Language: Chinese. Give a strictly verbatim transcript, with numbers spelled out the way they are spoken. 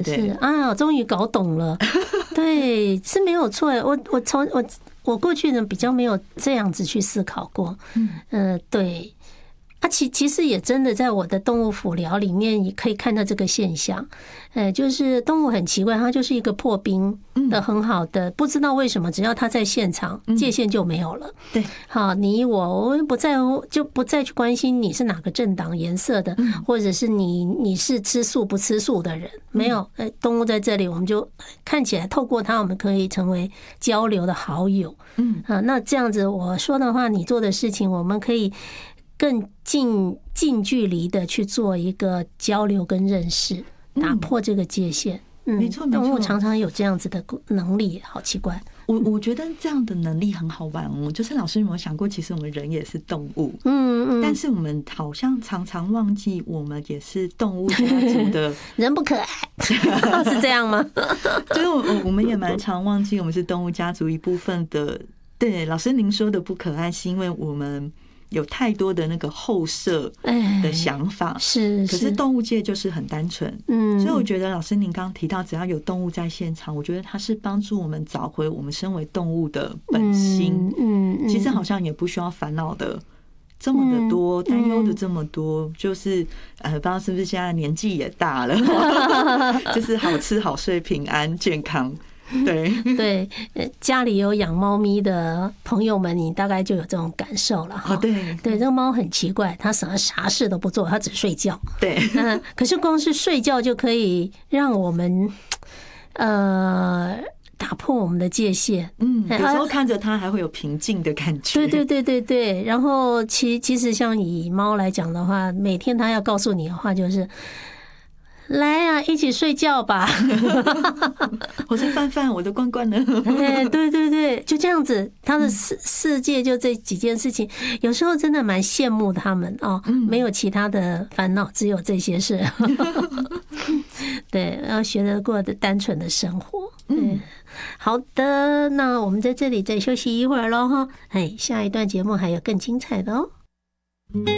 对是啊，终于搞懂了，对，是没有错。我我从我我过去呢比较没有这样子去思考过，嗯呃，对。啊，其其实也真的在我的动物辅疗里面，也可以看到这个现象。呃，就是动物很奇怪，它就是一个破冰的很好的，不知道为什么，只要它在现场，界限就没有了。 对， 好，你我我不在乎，就不再去关心你是哪个政党颜色的，或者是你你是吃素不吃素的人，没有。呃，动物在这里，我们就看起来透过它，我们可以成为交流的好友。嗯，啊，那这样子我说的话，你做的事情，我们可以更近近距离的去做一个交流跟认识，打破这个界限。嗯， 没错， 动物常常有这样子的能力，好奇怪。 我我觉得这样的能力很好玩哦。就是老师有没有想过，其实我们人也是动物，嗯嗯，但是我们好像常常忘记，我们也是动物家族的人不可爱，是这样吗？ 就是我我们也蛮常忘记，我们是动物家族一部分的。对，老师您说的不可爱，是因为我们有太多的那个后设的想法， 是， 可是动物界就是很单纯，嗯，所以我觉得老师您刚刚提到，只要有动物在现场，我觉得它是帮助我们找回我们身为动物的本心，嗯，其实好像也不需要烦恼的这么的多，担忧的这么多，就是呃，不知道是不是现在年纪也大了，就是好吃好睡平安健康。对对，家里有养猫咪的朋友们，你大概就有这种感受了哈。 对对，这个猫很奇怪，它什么啥事都不做，它只睡觉。 对， 嗯，可是光是睡觉就可以让我们呃打破我们的界限。 嗯，有时候看着它还会有平静的感觉。 对对对对对。然后其其实像以猫来讲的话，每天它要告诉你的话就是，来啊，一起睡觉吧！ 我是范范，我的罐罐呢？ 哎，对对对，就这样子，他的世世界就这几件事情，有时候真的蛮羡慕他们哦，没有其他的烦恼，只有这些事。对，然后学着过的单纯的生活。嗯，好的，那我们在这里再休息一会儿喽哈。哎，下一段节目还有更精彩的哦。